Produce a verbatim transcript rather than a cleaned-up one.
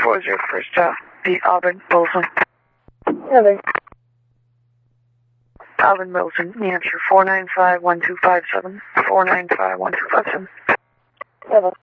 What was your first uh, the Auburn Wilson? Hello. Alvin Wilson, New Hampshire, four nine five one two five seven, four nine five one two five seven. Hello.